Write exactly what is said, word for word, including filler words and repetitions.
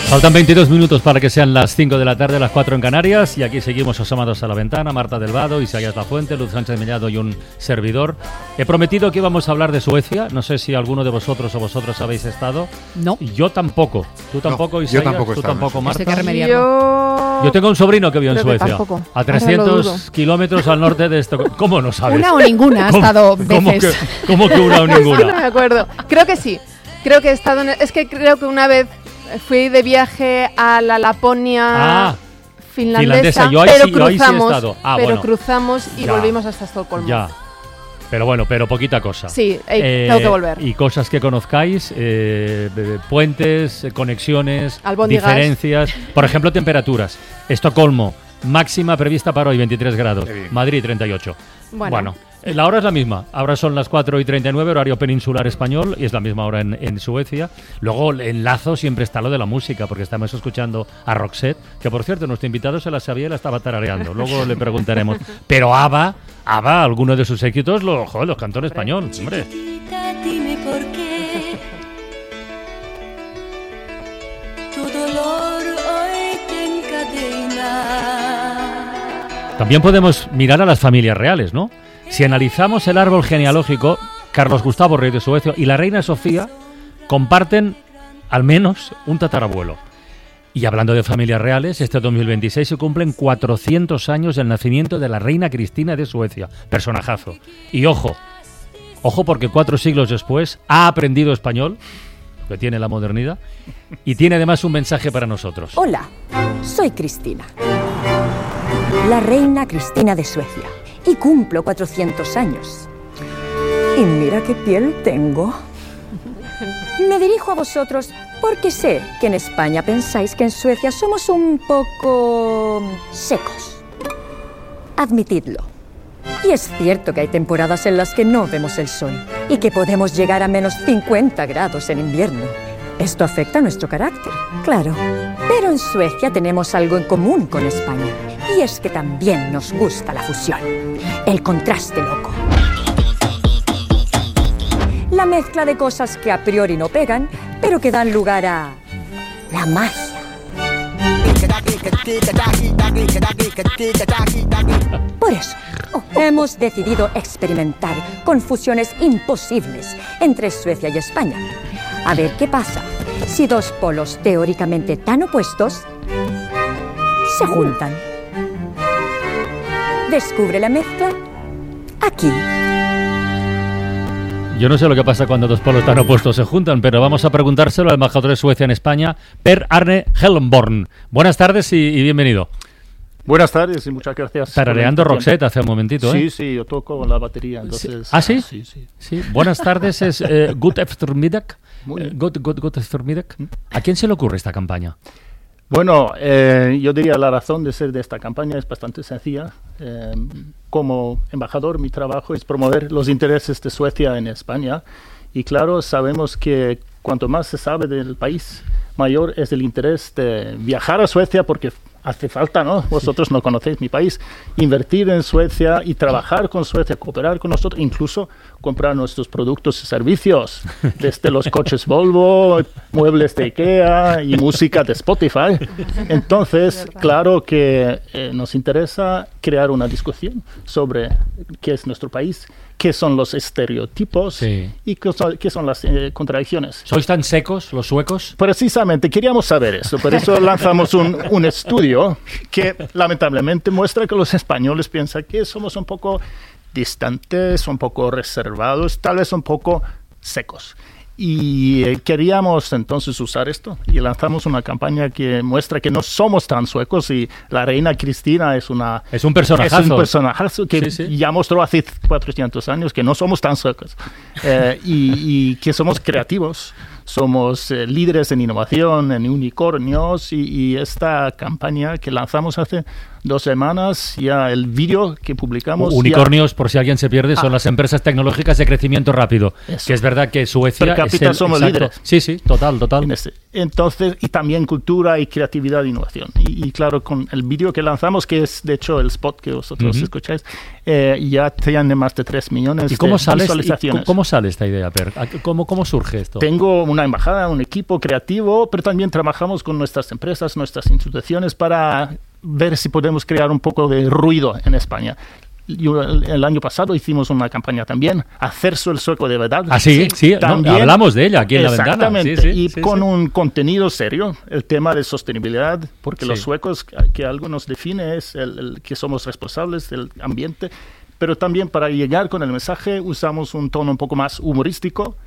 Faltan veintidós minutos para que sean las cinco de la tarde, las cuatro en Canarias, y aquí seguimos asomados a la ventana. Marta del Vado, Isaías Lafuente, Luz Sánchez Mellado y un servidor. He prometido que íbamos a hablar de Suecia. No sé si alguno de vosotros o vosotros habéis estado. No. Yo tampoco. Tú tampoco, no, Isaías. Yo tampoco Tú estaba, tampoco, Marta. Yo... yo tengo un sobrino que vive en Creo Suecia. Que a trescientos kilómetros al norte de esto. ¿Cómo no sabes? Una o ninguna ha estado veces. ¿Cómo que, cómo que una o ninguna? No me acuerdo. Creo que sí. Creo que he estado en... Es que creo que una vez fui de viaje a la Laponia ah, finlandesa, finlandesa. Yo ahí pero sí, yo ahí sí he cruzamos, estado. Ah, pero bueno. cruzamos y Ya. volvimos hasta Estocolmo. Ya. Pero bueno, pero poquita cosa. Sí, eh, Eh, tengo que volver. Y cosas que conozcáis, eh, de- puentes, eh, conexiones, Albóndigas. diferencias. Por ejemplo, temperaturas. Estocolmo, máxima prevista para hoy, veintitrés grados. Qué bien. Madrid, treinta y ocho. Bueno. Bueno, eh, la hora es la misma. Ahora son las cuatro y treinta y nueve, horario peninsular español, y es la misma hora en, en Suecia. Luego, en lazo siempre está lo de la música, porque estamos escuchando a Roxette, que por cierto, nuestro invitado se la sabía y la estaba tarareando. Luego le preguntaremos. Pero ABBA, ABBA, algunos de sus éxitos, lo, joder, los cantó en español, hombre. Chiquitita, dime por qué tu dolor hoy te encadena. También podemos mirar a las familias reales, ¿no? Si analizamos el árbol genealógico, Carlos Gustavo, rey de Suecia, y la reina Sofía comparten al menos un tatarabuelo. Y hablando de familias reales, este dos mil veintiséis se cumplen cuatrocientos años del nacimiento de la reina Cristina de Suecia. Personajazo. Y ojo, ojo porque cuatro siglos después ha aprendido español, que tiene la modernidad, y tiene además un mensaje para nosotros. Hola, soy Cristina, la reina Cristina de Suecia, y cumplo cuatrocientos años. Y mira qué piel tengo. Me dirijo a vosotros porque sé que en España pensáis que en Suecia somos un poco secos. Admitidlo. Y es cierto que hay temporadas en las que no vemos el sol y que podemos llegar a menos cincuenta grados en invierno. Esto afecta a nuestro carácter, claro. Pero en Suecia tenemos algo en común con España. Y es que también nos gusta la fusión, el contraste loco. La mezcla de cosas que a priori no pegan, pero que dan lugar a la magia. Por eso, hemos decidido experimentar con fusiones imposibles entre Suecia y España. A ver qué pasa si dos polos teóricamente tan opuestos se juntan. Descubre la mezcla aquí. Yo no sé lo que pasa cuando dos polos tan opuestos se juntan, pero vamos a preguntárselo al embajador de Suecia en España, Per Arne Helmborn. Buenas tardes y, y bienvenido. Buenas tardes y muchas gracias. Tarareando Roxette hace un momentito, ¿eh? Sí, sí, yo toco la batería, entonces... ¿Ah, sí? Sí, sí. Sí. Buenas tardes, es eh, Good Eftermiddag. Muy Eh, bien. Good, good, good Eftermiddag. ¿A quién se le ocurre esta campaña? Bueno, eh, yo diría la razón de ser de esta campaña es bastante sencilla. Eh, como embajador, mi trabajo es promover los intereses de Suecia en España. Y claro, sabemos que cuanto más se sabe del país, mayor es el interés de viajar a Suecia porque hace falta, ¿no? Vosotros no conocéis mi país. Invertir en Suecia y trabajar con Suecia, cooperar con nosotros, incluso comprar nuestros productos y servicios, desde los coches Volvo, muebles de IKEA y música de Spotify. Entonces, claro que eh, nos interesa crear una discusión sobre qué es nuestro país, qué son los estereotipos Sí. y qué son, qué son las eh, contradicciones. ¿Sois tan secos, los suecos? Precisamente, queríamos saber eso, por eso lanzamos un, un estudio que lamentablemente muestra que los españoles piensan que somos un poco distantes, un poco reservados, tal vez un poco secos. Y eh, queríamos entonces usar esto y lanzamos una campaña que muestra que no somos tan suecos y la reina Cristina es una Es un personajazo. es un personajazo que Sí, sí. ya mostró hace cuatrocientos años que no somos tan suecos eh, y, y que somos creativos, somos eh, líderes en innovación, en unicornios y, y esta campaña que lanzamos hace dos semanas, ya el vídeo que publicamos... Unicornios, por si alguien se pierde, son Ah. las empresas tecnológicas de crecimiento rápido. Eso. Que es verdad que Suecia Per cápita es el, somos exacto. líderes. Sí, sí, total, total. En este. Entonces, y también cultura y creatividad e innovación. Y, y claro, con el vídeo que lanzamos, que es de hecho el spot que vosotros Ujú. escucháis, eh, ya tiene más de tres millones ¿Y cómo de sale, y visualizaciones. cómo sale esta idea, Per? ¿Cómo, cómo surge esto? Tengo una embajada, un equipo creativo, pero también trabajamos con nuestras empresas, nuestras instituciones para ver si podemos crear un poco de ruido en España. Yo, el, el año pasado hicimos una campaña también, Hacerse el sueco de verdad. Ah, sí, sí, También, no, hablamos de ella aquí en La Ventana. Exactamente, Sí, sí, y sí, con sí. un contenido serio, el tema de sostenibilidad, porque Sí. los suecos, que algo nos define es el, el que somos responsables del ambiente, pero también para llegar con el mensaje usamos un tono un poco más humorístico,